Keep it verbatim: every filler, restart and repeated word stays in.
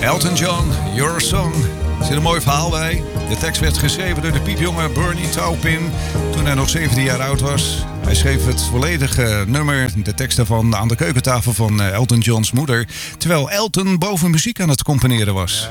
Elton John, Your Song. Er zit een mooi verhaal bij. De tekst werd geschreven door de piepjonge Bernie Taupin toen hij nog zeventien jaar oud was. Hij schreef het volledige nummer, de tekst daarvan, aan de keukentafel van Elton John's moeder. Terwijl Elton boven muziek aan het componeren was.